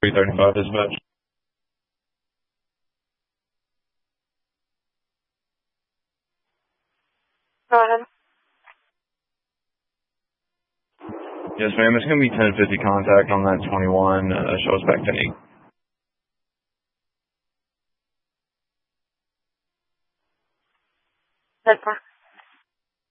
335 dispatch. Go ahead. Yes, ma'am. It's going to be 1050 contact on that 21. Show us back to 8. That's fine.